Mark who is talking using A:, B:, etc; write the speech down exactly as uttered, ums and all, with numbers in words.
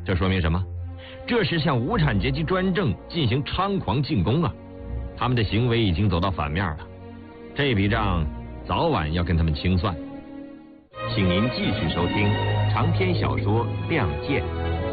A: 这说明什么？这是向无产阶级专政进行猖狂进攻啊！他们的行为已经走到反面了，这笔账早晚要跟他们清算。
B: 请您继续收听长篇小说《亮剑》，